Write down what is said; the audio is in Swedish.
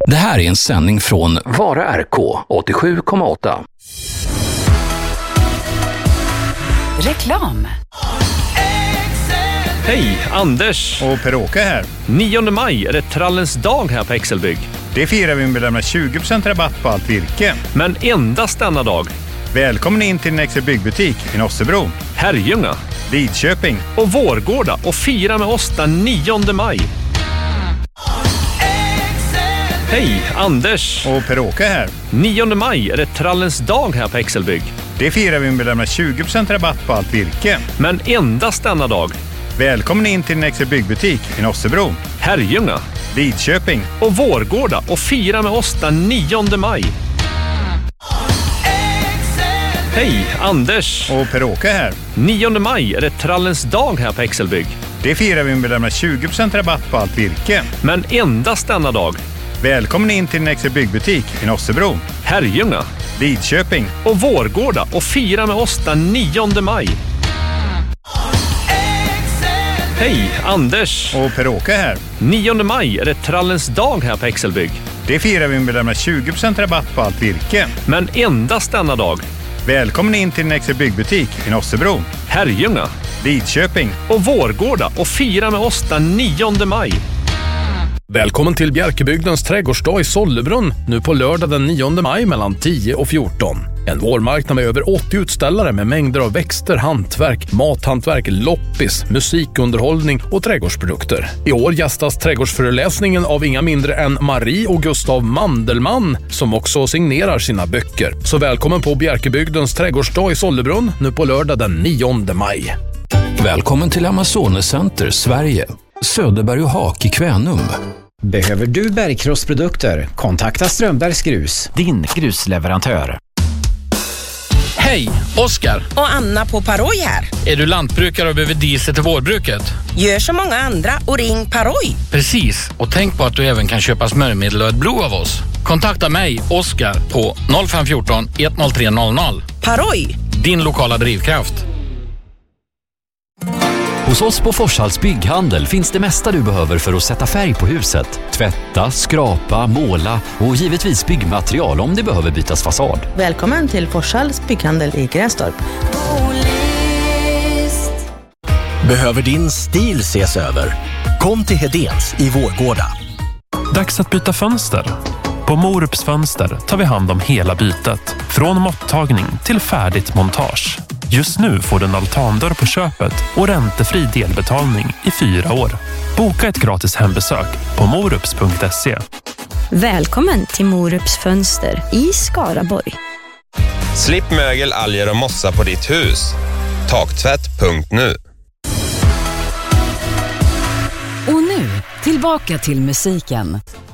Det här är en sändning från Vara RK 87,8. Reklam. Hej, Anders och Per-Åke här. 9 maj är det trallens dag här på Excelbygg. Det firar vi med att 20% rabatt på allt virke. Men endast denna dag. Välkommen in till en Excelbyggbutik i Nossebro, Herrljunga, Lidköping och Vårgårda och fira med oss den 9 maj. Hej, Anders och Per-Åke här. 9 maj är det trallens dag här på Excelbygg. Det firar vi med att 20% rabatt på allt virke. Men endast denna dag. Välkommen in till en Excelbyggbutik i Nossebro, Herrljunga, Lidköping och Vårgårda och fira med oss den 9 maj. Hej, Anders och Per-Åke här. 9 maj är det trallens dag här på Excelbygg. Det firar vi med att 20% rabatt på allt virke. Men endast denna dag. Välkommen in till en Excelbyggbutik i Nossebro, Herrljunga, Lidköping och Vårgårda och fira med oss den 9 maj. Hej, Anders och Per-Åke här. 9 maj är det trallens dag här på Excelbygg. Det firar vi med att 20% rabatt på allt virke. Men endast denna dag. Välkommen in till en Excelbyggbutik i Nossebro, Herrljunga, Lidköping och Vårgårda och fira med oss den 9 maj. Välkommen till Bjärkebygdens trädgårdsdag i Sollebrunn nu på lördag den 9 maj mellan 10 och 14. En vårmarknad med över 80 utställare med mängder av växter, hantverk, mathantverk, loppis, musikunderhållning och trädgårdsprodukter. I år gästas trädgårdsföreläsningen av inga mindre än Marie och Gustav Mandelmann som också signerar sina böcker. Så välkommen på Bjärkebygdens trädgårdsdag i Sollebrunn nu på lördag den 9 maj. Välkommen till Amazonecenter Sverige, Söderberg och Hak i Kvänum. Behöver du bergkrossprodukter? Kontakta Strömbergs Grus, din grusleverantör. Hej, Oskar och Anna på Paroj här. Är du lantbrukare och behöver diesel till vårbruket? Gör som många andra och ring Paroj. Precis, och tänk på att du även kan köpa smörjmedel och ett blod av oss. Kontakta mig, Oskar, på 0514 103 00. Paroj, din lokala drivkraft. Hos oss på Forshalls bygghandel finns det mesta du behöver för att sätta färg på huset. Tvätta, skrapa, måla och givetvis byggmaterial om det behöver bytas fasad. Välkommen till Forshalls bygghandel i Grästorp. Behöver din stil ses över? Kom till Hedéns i Vårgårda. Dags att byta fönster. På Morups Fönster tar vi hand om hela bytet. Från måttagning till färdigt montage. Just nu får du en altandörr på köpet och räntefri delbetalning i 4 år. Boka ett gratis hembesök på morups.se. Välkommen till Morups Fönster i Skaraborg. Slipp mögel, alger och mossa på ditt hus. Taktvätt.nu. Och nu, tillbaka till musiken.